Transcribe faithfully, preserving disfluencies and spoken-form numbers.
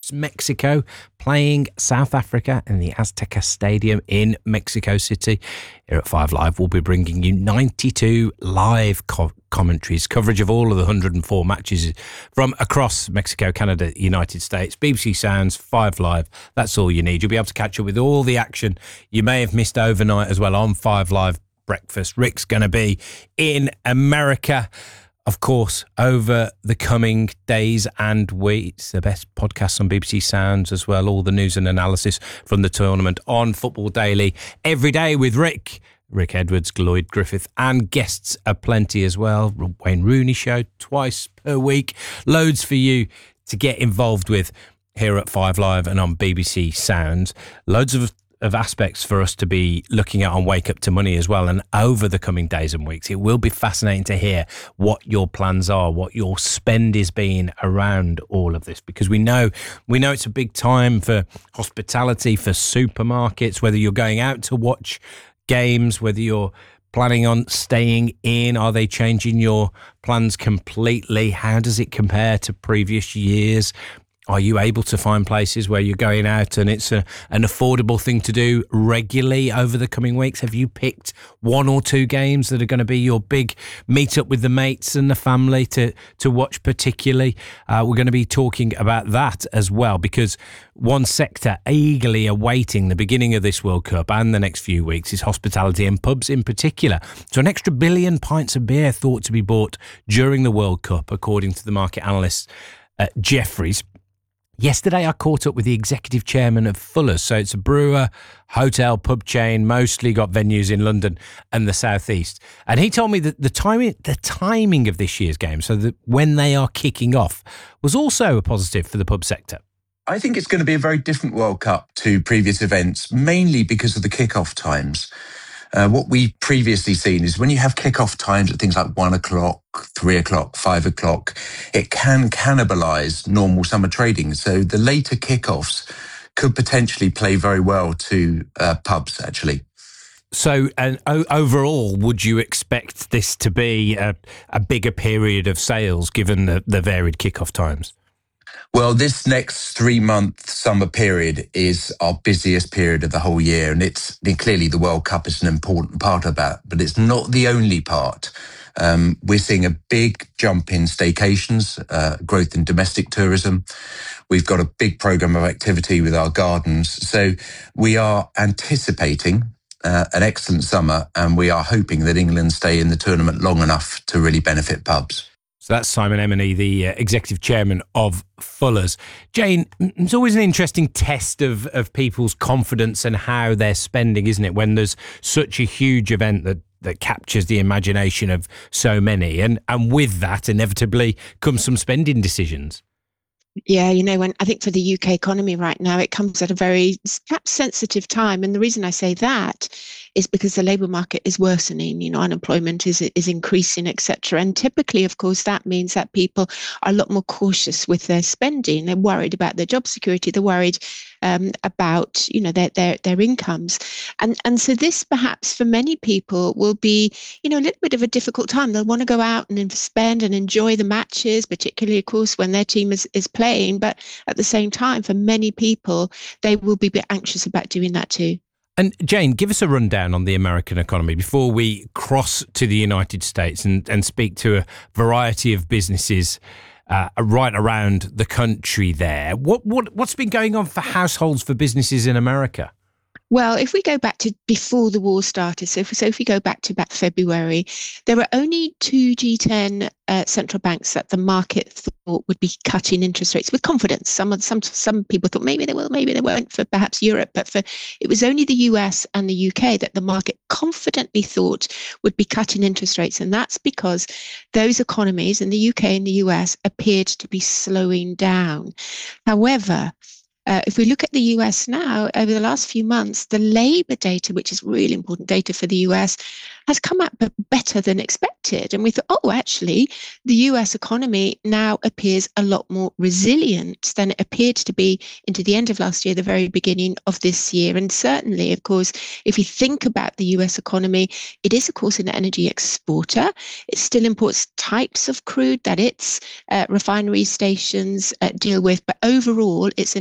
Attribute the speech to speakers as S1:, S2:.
S1: hosts Mexico, playing South Africa in the Azteca Stadium in Mexico City. Here at Five Live, we'll be bringing you ninety-two live co- commentaries, coverage of all of the one hundred four matches from across Mexico, Canada, United States. B B C Sounds, Five Live, that's all you need. You'll be able to catch up with all the action you may have missed overnight as well on Five Live Breakfast. Rick's going to be in America, of course, over the coming days and weeks. The best podcasts on B B C Sounds as well. All the news and analysis from the tournament on Football Daily every day with Rick. Rick Edwards, Lloyd Griffith, and guests aplenty as well. Wayne Rooney Show twice per week. Loads for you to get involved with here at Five Live and on B B C Sounds. Loads of of aspects for us to be looking at on Wake Up to Money as well. And over the coming days and weeks, it will be fascinating to hear what your plans are, what your spend is being around all of this, because we know we know it's a big time for hospitality, for supermarkets, whether you're going out to watch games, whether you're planning on staying in. Are they changing your plans completely? How does it compare to previous years? Are you able to find places where you're going out and it's a, an affordable thing to do regularly over the coming weeks? Have you picked one or two games that are going to be your big meet up with the mates and the family to, to watch particularly? Uh, we're going to be talking about that as well, because one sector eagerly awaiting the beginning of this World Cup and the next few weeks is hospitality and pubs in particular. So an extra billion pints of beer thought to be bought during the World Cup, according to the market analysts at Jefferies. Yesterday, I caught up with the executive chairman of Fuller's. So it's a brewer, hotel, pub chain, mostly got venues in London and the southeast. And he told me that the timing, the timing of this year's game, so that when they are kicking off, was also a positive for the pub sector.
S2: I think it's going to be a very different World Cup to previous events, mainly because of the kick-off times. Uh, what we've previously seen is when you have kick-off times at things like one o'clock, three o'clock, five o'clock, it can cannibalise normal summer trading. So the later kick-offs could potentially play very well to uh, pubs, actually.
S1: So, and o- overall, would you expect this to be a, a bigger period of sales given the, the varied kick-off times?
S2: Well, this next three-month summer period is our busiest period of the whole year, and it's I mean, clearly the World Cup is an important part of that, but it's not the only part. Um, we're seeing a big jump in staycations, uh, growth in domestic tourism. We've got a big programme of activity with our gardens. So we are anticipating uh, an excellent summer, and we are hoping that England stay in the tournament long enough to really benefit pubs.
S1: So that's Simon Emmoney, the uh, executive chairman of Fuller's. Jane, it's always an interesting test of, of people's confidence and how they're spending, isn't it, when there's such a huge event that, that captures the imagination of so many. And, and with that, inevitably, comes some spending decisions.
S3: Yeah, you know, when I think for the U K economy right now, it comes at a very perhaps sensitive time. And the reason I say that is because the labour market is worsening, you know, unemployment is is increasing, et cetera. And typically, of course, that means that people are a lot more cautious with their spending. They're worried about their job security. They're worried um, about, you know, their, their their incomes. And and so this perhaps for many people will be, you know, a little bit of a difficult time. They'll want to go out and spend and enjoy the matches, particularly, of course, when their team is, is playing. But at the same time, for many people, they will be a bit anxious about doing that too.
S1: And Jane, give us a rundown on the American economy before we cross to the United States and, and speak to a variety of businesses uh, right around the country there. What what what's been going on for households, for businesses in America?
S3: Well, if we go back to before the war started, so if, so if we go back to about February, there were only two G ten uh, central banks that the market thought would be cutting interest rates with confidence. Some of some some people thought maybe they will, maybe they won't, for perhaps Europe, but for it was only the U S and the U K that the market confidently thought would be cutting interest rates, and that's because those economies in the U K and the U S appeared to be slowing down. However, Uh, if we look at the U S now, over the last few months, the labour data, which is really important data for the U S, has come out better than expected. And we thought, oh, actually, the U S economy now appears a lot more resilient than it appeared to be into the end of last year, the very beginning of this year. And certainly, of course, if you think about the U S economy, it is, of course, an energy exporter. It still imports types of crude that its uh, refinery stations uh, deal with. But overall, it's an